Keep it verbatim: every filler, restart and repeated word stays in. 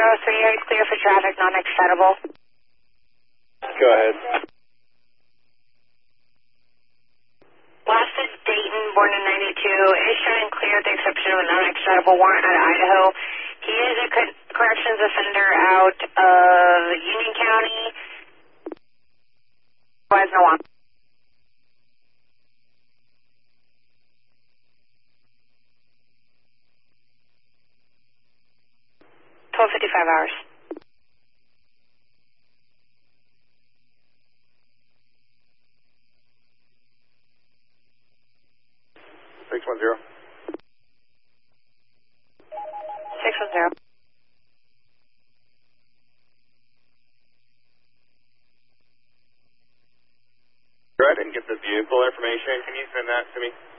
oh three eight, clear for traffic, non-excitable. Go ahead. Last is Dayton, born in ninety-two, is showing clear with the exception of a non-excitable warrant out of Idaho. He is a co- corrections offender out of Union County. Otherwise, no one. twelve fifty-five hours. six one zero. six one zero. I didn't get the vehicle information. Can you send that to me?